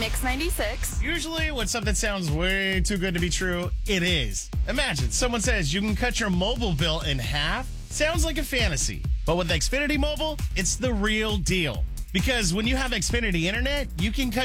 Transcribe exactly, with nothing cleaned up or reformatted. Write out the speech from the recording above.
Mix ninety-six. Usually when something sounds way too good to be true, it is. Imagine someone says you can cut your mobile bill in half. Sounds like a fantasy. But with Xfinity Mobile, it's the real deal. Because when you have Xfinity Internet, you can cut